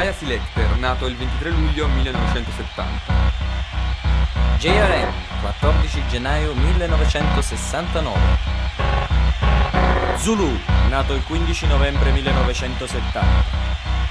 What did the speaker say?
Gaia Selector, nato il 23 luglio 1970. JRM, 14 gennaio 1969. Zulu, nato il 15 novembre 1970.